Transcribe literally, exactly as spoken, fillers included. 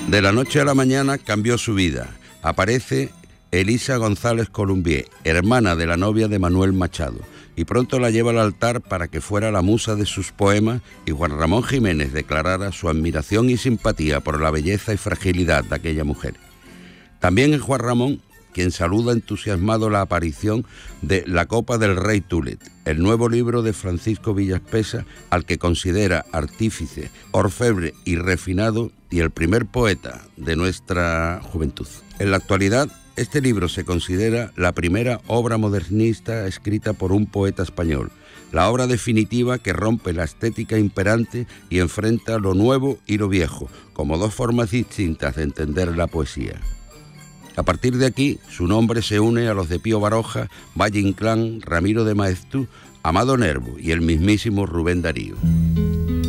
De la noche a la mañana cambió su vida. Aparece Elisa González Columbier, hermana de la novia de Manuel Machado, y pronto la lleva al altar para que fuera la musa de sus poemas y Juan Ramón Jiménez declarara su admiración y simpatía por la belleza y fragilidad de aquella mujer. También es Juan Ramón quien saluda entusiasmado la aparición de La Copa del Rey Tulet, el nuevo libro de Francisco Villaspesa, al que considera artífice, orfebre y refinado y el primer poeta de nuestra juventud. En la actualidad, este libro se considera la primera obra modernista escrita por un poeta español, la obra definitiva que rompe la estética imperante y enfrenta lo nuevo y lo viejo, como dos formas distintas de entender la poesía. A partir de aquí, su nombre se une a los de Pío Baroja, Valle Inclán, Ramiro de Maeztu, Amado Nervo y el mismísimo Rubén Darío.